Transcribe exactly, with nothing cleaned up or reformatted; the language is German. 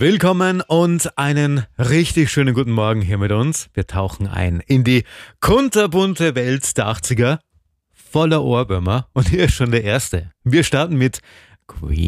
Willkommen und einen richtig schönen guten Morgen hier mit uns. Wir tauchen ein in die kunterbunte Welt der achtziger voller Ohrwürmer und hier ist schon der erste. Wir starten mit Queen.